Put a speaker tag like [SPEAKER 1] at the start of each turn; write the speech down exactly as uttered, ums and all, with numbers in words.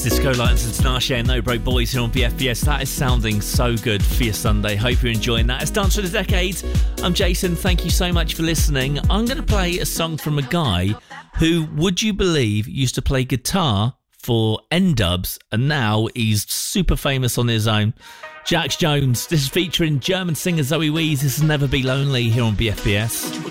[SPEAKER 1] Yes, Disco Lights and Tinashe and No Broke Boys here on B F B S. That is sounding so good for your Sunday. Hope you're enjoying that. It's Dance for the Decade. I'm Jason. Thank you so much for listening. I'm going to play a song from a guy who, would you believe, used to play guitar for N-Dubz, and now he's super famous on his own. Jax Jones. This is featuring German singer Zoe Wees. This is Never Be Lonely here on B F B S.